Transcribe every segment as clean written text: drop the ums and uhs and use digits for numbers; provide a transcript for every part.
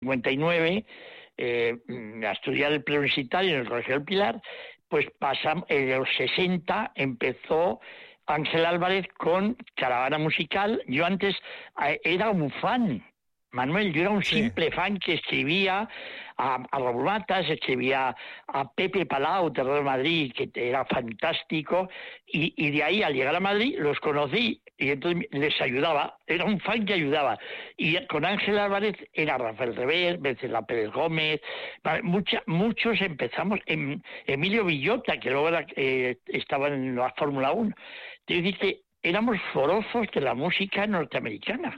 59, a estudiar el preuniversitario en el Colegio del Pilar, pues pasamos, en los 60 empezó Ángel Álvarez con Caravana Musical. Yo antes era un fan, Manuel, yo era un simple fan que escribía a Raúl Matas, escribía a Pepe Palau de Real Madrid, que era fantástico, y de ahí al llegar a Madrid los conocí y entonces les ayudaba, era un fan que ayudaba. Y con Ángel Álvarez era Rafael Rever, Venceslas Pérez Gómez, muchos empezamos, Emilio Villota, que luego estaba en la Fórmula 1. Te digo que éramos forofos de la música norteamericana.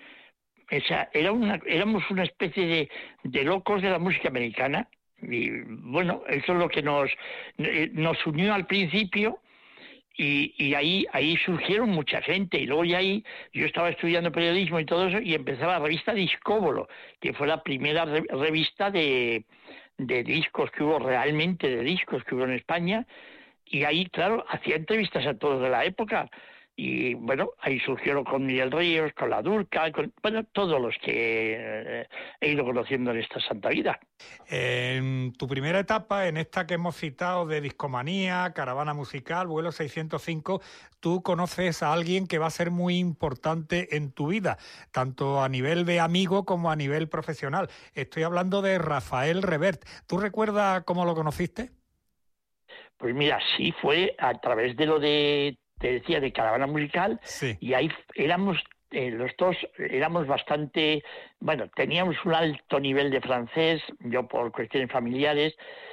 Éramos una especie de locos de la música americana, y bueno, eso es lo que nos unió al principio, y ahí surgieron mucha gente, y luego ya ahí yo estaba estudiando periodismo y todo eso, y empezaba la revista Discóbolo, que fue la primera revista de discos que hubo, realmente de discos que hubo en España, y ahí, claro, hacía entrevistas a todos de la época. Y bueno, ahí surgieron con Miguel Ríos, con la Durca, todos los que he ido conociendo en esta santa vida. En tu primera etapa, en esta que hemos citado de Discomanía, Caravana Musical, Vuelo 605, tú conoces a alguien que va a ser muy importante en tu vida, tanto a nivel de amigo como a nivel profesional. Estoy hablando de Rafael Revert. ¿Tú recuerdas cómo lo conociste? Pues mira, sí, fue a través de lo te decía, de Caravana Musical, sí. Y ahí éramos, los dos éramos bastante, bueno, teníamos un alto nivel de francés, yo por cuestiones familiares,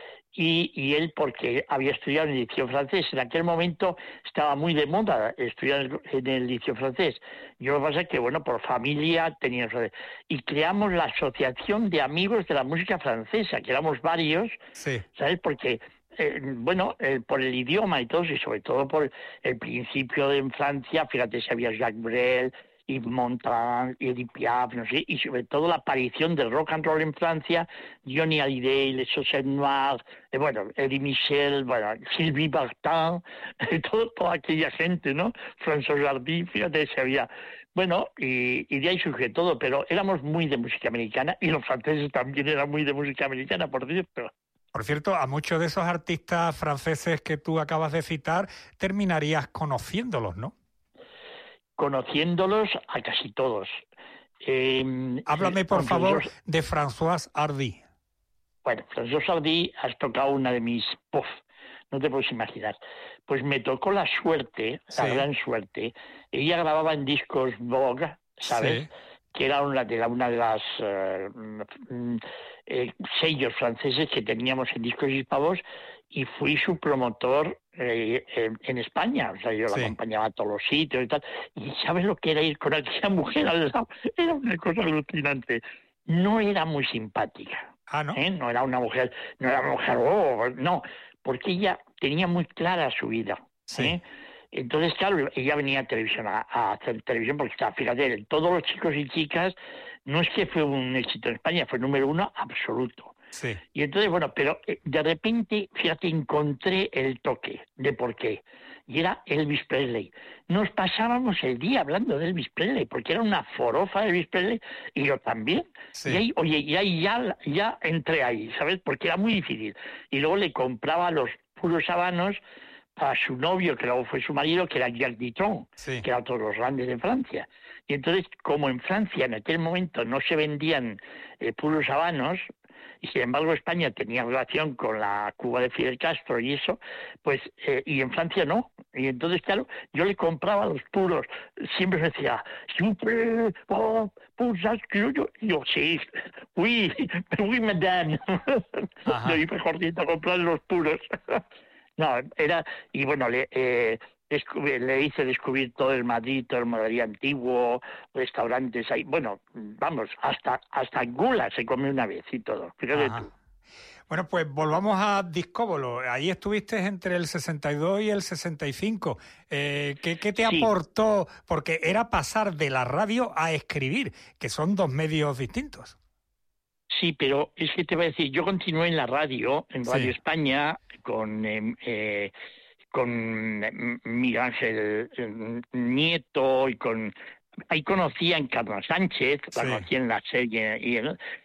y él porque había estudiado en el liceo francés. En aquel momento estaba muy de moda estudiar en el liceo francés. Yo lo que pasa es que, bueno, por familia teníamos... Y creamos la Asociación de Amigos de la Música Francesa, que éramos varios, sí. ¿sabes? Porque... por el idioma y todo, y sobre todo por el principio en Francia, fíjate si había Jacques Brel, Yves Montand, Edith Piaf, no sé, y sobre todo la aparición del rock and roll en Francia, Johnny Hallyday, Les Chaussettes Noires, Eddie Michel, Sylvie Vartan, toda aquella gente, ¿no? François Hardy, fíjate si había... Bueno, y de ahí surge todo, pero éramos muy de música americana, y los franceses también eran muy de música americana, por cierto. Por cierto, a muchos de esos artistas franceses que tú acabas de citar, terminarías conociéndolos, ¿no? Conociéndolos a casi todos. Háblame, por favor, de Françoise Hardy. Bueno, Françoise Hardy has tocado una de mis... no te puedes imaginar. Pues me tocó la suerte, la gran suerte. Ella grababa en discos Vogue, ¿sabes? Sí. Que era una de las sellos franceses que teníamos en Discos Hispavos, y fui su promotor en España. O sea, yo la acompañaba a todos los sitios y tal. Y ¿sabes lo que era ir con aquella mujer al lado? Era una cosa alucinante. No era muy simpática. ¿No? No era una mujer, no, porque ella tenía muy clara su vida. Sí. Entonces, claro, ella venía a televisión a hacer televisión, porque está, fíjate, todos los chicos y chicas, no es que fue un éxito en España, fue número 1 absoluto. Sí. Y entonces, pero de repente, fíjate, encontré el toque de por qué. Y era Elvis Presley. Nos pasábamos el día hablando de Elvis Presley, porque era una forofa de Elvis Presley, y yo también. Sí. Y ahí ya entré ahí, ¿sabes? Porque era muy difícil. Y luego le compraba los puros habanos a su novio, que luego fue su marido, que era Jacques Dutronc, que era otro de los grandes de Francia. Y entonces, como en Francia en aquel momento no se vendían puros habanos, y sin embargo España tenía relación con la Cuba de Fidel Castro y eso, pues, y en Francia no. Y entonces, claro, yo le compraba los puros, siempre me decía, super, y yo, sí, oui, madame. Yo iba corriendo a comprar los puros. No, era, y bueno, le hice descubrir todo el Madrid antiguo, restaurantes ahí, bueno, vamos, hasta gula se comió una vez y todo, fíjate tú. Bueno, pues volvamos a Discóbolo. Ahí estuviste entre el 62 y el 65. ¿Qué te aportó? Porque era pasar de la radio a escribir, que son dos medios distintos. Sí, pero es que te voy a decir, yo continué en la radio, en Radio España, con Miguel Ángel Nieto, y ahí conocí a Encarna Sánchez, la conocí en la serie,